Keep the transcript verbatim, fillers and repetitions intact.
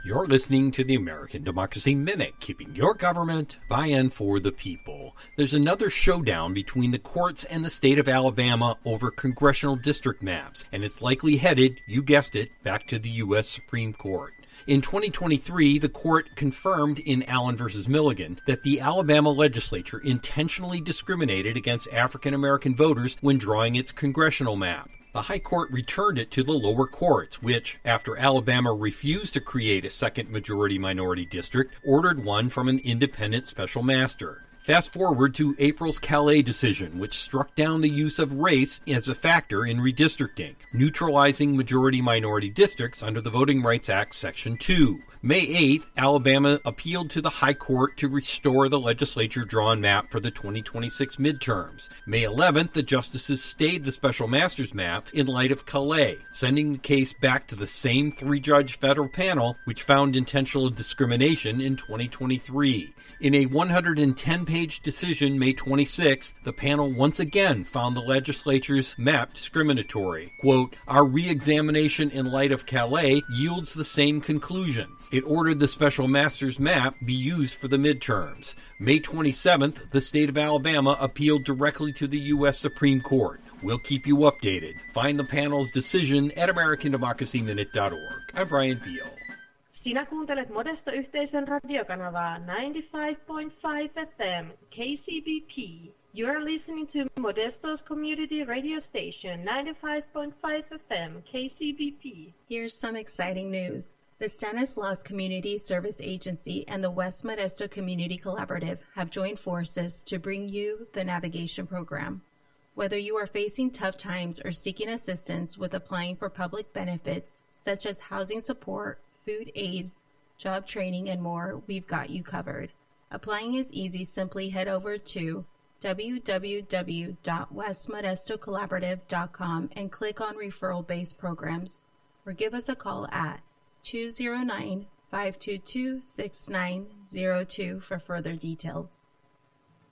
You're listening to the American Democracy Minute, keeping your government by and for the people. There's another showdown between the courts and the state of Alabama over congressional district maps, and it's likely headed, you guessed it, back to the U S Supreme Court. In twenty twenty-three, the court confirmed in Allen versus Milligan that the Alabama legislature intentionally discriminated against African American voters when drawing its congressional map. The High Court returned it to the lower courts, which, after Alabama refused to create a second majority-minority district, ordered one from an independent special master. Fast forward to April's Calais decision, which struck down the use of race as a factor in redistricting, neutralizing majority-minority districts under the Voting Rights Act Section two. May eighth, Alabama appealed to the High Court to restore the legislature-drawn map for the twenty twenty-six midterms. May eleventh, the justices stayed the special master's map in light of Calais, sending the case back to the same three-judge federal panel which found intentional discrimination in twenty twenty-three. In a one hundred ten page decision May twenty-sixth, the panel once again found the legislature's map discriminatory. Quote, "Our re-examination in light of Calais yields the same conclusion." It ordered the special master's map be used for the midterms. May twenty-seventh, the state of Alabama appealed directly to the U S Supreme Court. We'll keep you updated. Find the panel's decision at american democracy minute dot org. I'm Brian Beal. Sinä kuuntelet Modesto-yhteisön radiokanavaa ninety-five point five F M K C B P. You are listening to Modesto's community radio station ninety-five point five F M K C B P. Here's some exciting news. The Stanislaus Community Service Agency and the West Modesto Community Collaborative have joined forces to bring you the navigation program. Whether you are facing tough times or seeking assistance with applying for public benefits such as housing support, food aid, job training, and more, we've got you covered. Applying is easy. Simply head over to w w w dot west modesto collaborative dot com and click on referral-based programs, or give us a call at two zero nine, five two two, six nine zero two for further details.